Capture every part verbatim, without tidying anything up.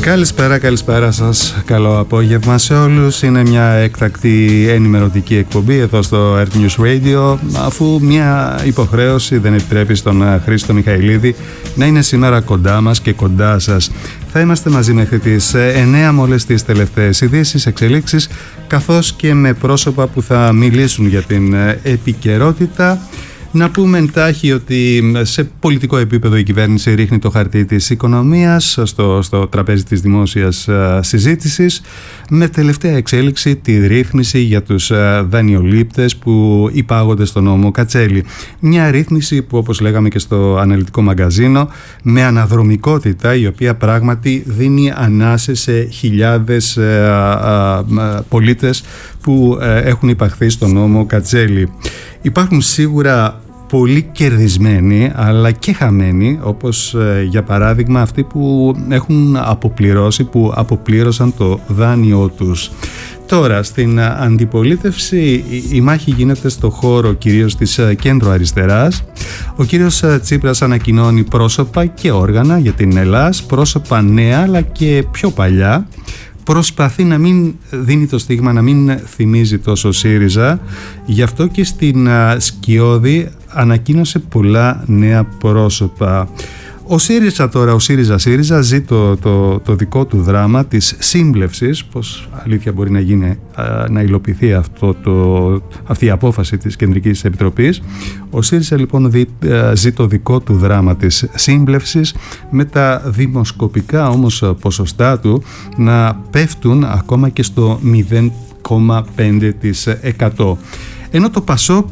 Καλησπέρα, καλησπέρα σας. Καλό απόγευμα σε όλους. Είναι μια έκτακτη ενημερωτική εκπομπή εδώ στο Earth News Radio, αφού μια υποχρέωση δεν επιτρέπει στον Χρήστο Μιχαηλίδη να είναι σήμερα κοντά μας και κοντά σας. Θα είμαστε μαζί μέχρι τις εννέα με όλες τις τελευταίες ειδήσεις, εξελίξεις, καθώς και με πρόσωπα που θα μιλήσουν για την επικαιρότητα. Να πούμε εντάχει ότι σε πολιτικό επίπεδο η κυβέρνηση ρίχνει το χαρτί της οικονομίας στο, στο τραπέζι της δημόσιας α, συζήτησης, με τελευταία εξέλιξη τη ρύθμιση για τους α, δανειολήπτες που υπάγονται στο νόμο Κατσέλη. Μια ρύθμιση που, όπως λέγαμε και στο αναλυτικό μαγκαζίνο, με αναδρομικότητα, η οποία πράγματι δίνει ανάσες σε χιλιάδες α, α, α, πολίτες που α, έχουν υπαχθεί στο νόμο Κατσέλη. Υπάρχουν σίγουρα πολύ κερδισμένοι αλλά και χαμένοι, όπως ε, για παράδειγμα αυτοί που έχουν αποπληρώσει, που αποπλήρωσαν το δάνειό τους. Τώρα στην αντιπολίτευση η, η μάχη γίνεται στο χώρο κυρίως της κέντρο αριστεράς. Ο κύριος Τσίπρας ανακοινώνει πρόσωπα και όργανα για την Ελλάς, πρόσωπα νέα αλλά και πιο παλιά. Προσπαθεί να μην δίνει το στίγμα, να μην θυμίζει τόσο ΣΥΡΙΖΑ. Γι' αυτό και στην Σκιώδη ανακοίνωσε πολλά νέα πρόσωπα. Ο ΣΥΡΙΖΑ τώρα, ο ΣΥΡΙΖΑ ΣΥΡΙΖΑ ζει το, το, το δικό του δράμα της σύμβλεψης, πως αλήθεια μπορεί να γίνει, να υλοποιηθεί αυτό το, αυτή η απόφαση της Κεντρικής Επιτροπής. Ο ΣΥΡΙΖΑ λοιπόν δι, ζει το δικό του δράμα της σύμβλεψης, με τα δημοσκοπικά όμως ποσοστά του να πέφτουν ακόμα και στο μηδέν κόμμα πέντε τοις εκατό. Ενώ το ΠΑΣΟΚ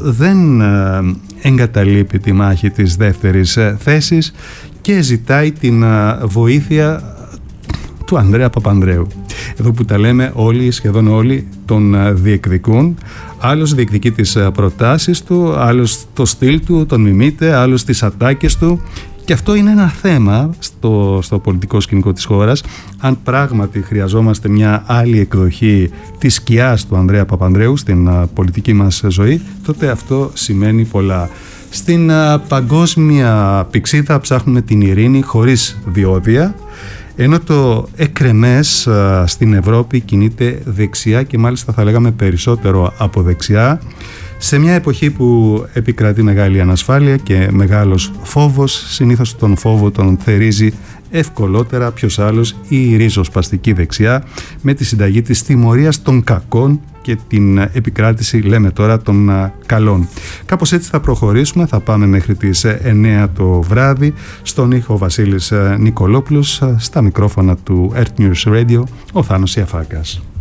δεν εγκαταλείπει τη μάχη της δεύτερης θέσης και ζητάει την βοήθεια του Ανδρέα Παπανδρέου. Εδώ που τα λέμε όλοι, σχεδόν όλοι, τον διεκδικούν. Άλλος διεκδικεί τις προτάσεις του, άλλος το στυλ του, τον μιμείται, άλλος τις ατάκες του. Και αυτό είναι ένα θέμα στο, στο πολιτικό σκηνικό της χώρας. Αν πράγματι χρειαζόμαστε μια άλλη εκδοχή της σκιάς του Ανδρέα Παπανδρέου στην uh, πολιτική μας ζωή, τότε αυτό σημαίνει πολλά. Στην uh, παγκόσμια πυξίδα ψάχνουμε την ειρήνη χωρίς διόδια, ενώ το εκρεμές uh, στην Ευρώπη κινείται δεξιά και μάλιστα θα λέγαμε περισσότερο από δεξιά. Σε μια εποχή που επικρατεί μεγάλη ανασφάλεια και μεγάλος φόβος, συνήθως τον φόβο τον θερίζει ευκολότερα ποιος άλλος η ριζοσπαστική δεξιά, με τη συνταγή της τιμωρίας των κακών και την επικράτηση, λέμε τώρα, των καλών. Κάπως έτσι θα προχωρήσουμε, θα πάμε μέχρι τις εννέα το βράδυ. Στον ήχο Βασίλης Νικολόπουλος, στα μικρόφωνα του Earth News Radio ο Θάνος Ιαφάκας.